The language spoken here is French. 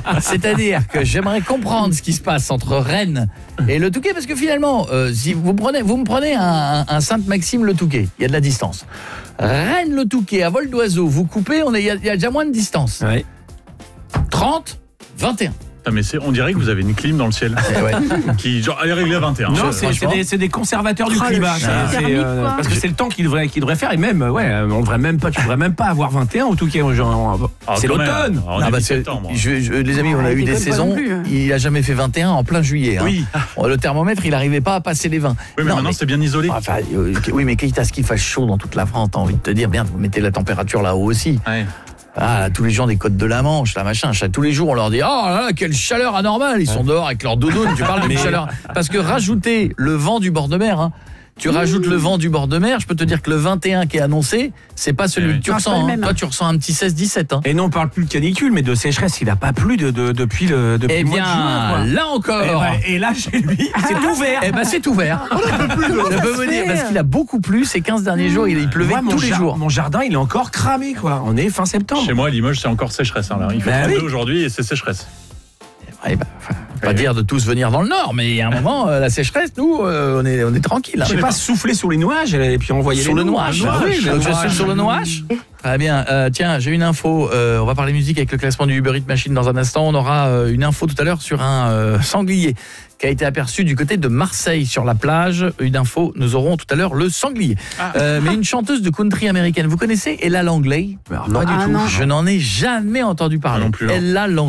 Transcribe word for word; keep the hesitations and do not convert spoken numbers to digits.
C'est-à-dire que j'aimerais comprendre ce qui se passe entre Rennes et le Touquet, parce que finalement, euh, si vous prenez, vous me prenez un, un Sainte-Maxime le Touquet, il y a de la distance. Rennes le Touquet à vol d'oiseau, vous coupez, on est, il y, a, il y a déjà moins de distance. Ouais. trente, vingt et un. Ah mais c'est, on dirait que vous avez une clim dans le ciel. Ouais. Qui genre elle est réglée à vingt et un. Non, c'est, c'est, des, c'est des conservateurs du Oh, climat. le C'est, chien. c'est, Thermique, euh, quoi. parce que c'est le temps qu'il devrait, qu'il devrait faire. Et même, ouais, on devrait même pas, tu devrais même pas avoir vingt et un au Touquet. Genre, Ah, c'est quand même. l'automne. On Ah, est bah, c'est- mi-septembre. je- je- les amis, on a Ah, eu il des déconne pas saisons, non plus, hein. il a jamais fait vingt et un en plein juillet. Hein. Oui. Le thermomètre, il n'arrivait pas à passer les vingt. Oui, mais Non, maintenant c'est bien isolé. Enfin, euh, oui, mais quitte à ce qu'il fasse chaud dans toute la France, t'as envie de te dire, bien, vous mettez la température là-haut aussi. Ouais. Ah, là, tous les gens des côtes de la Manche, là, machin, cha- tous les jours, on leur dit, oh là là, quelle chaleur anormale. Ils sont dehors avec leur doudoune, tu parles de chaleur. Parce que rajouter le vent du bord de mer, hein, tu rajoutes le vent du bord de mer, je peux te dire que le vingt et un qui est annoncé, c'est pas celui Eh oui. que tu Ah, ressens. pas le Hein. même, Toi, hein. tu ressens un petit seize dix-sept. Hein. Et non, on parle plus de canicule, mais de sécheresse. Il n'a pas plu de, de, depuis le, depuis Eh le mois bien, de juin. Quoi. là encore. Et, ouais, et là, chez lui, c'est ouvert. Eh ben c'est ouvert. Je peux vous dire parce qu'il a beaucoup plu ces quinze derniers jours, il, il pleuvait Moi, mon tous les jar- jours. Mon jardin, il est encore cramé, quoi. On est fin septembre. Chez moi à Limoges c'est encore sécheresse. Hein, là. Il fait Bah trente-deux oui. aujourd'hui et c'est sécheresse. Eh ben, enfin, pas Oui. dire de tous venir dans le nord, mais il y a un moment, euh, la sécheresse, nous, euh, on est, on est tranquille. hein. Je sais pas, souffler sur les nuages et puis envoyer Sur les le noix. noix. Le Ah oui, le donc je noix. suis sur le noix. Très bien. Euh, tiens, j'ai une info. Euh, on va parler musique avec le classement du Uber Eats Machine dans un instant. On aura euh, une info tout à l'heure sur un euh, sanglier qui a été aperçu du côté de Marseille sur la plage. Une info, nous aurons tout à l'heure le sanglier. Euh, mais une chanteuse de country américaine, vous connaissez Ella Langley? Alors, pas du Ah tout. non. Je n'en ai jamais entendu parler. Moi non plus, hein. Ella Langley.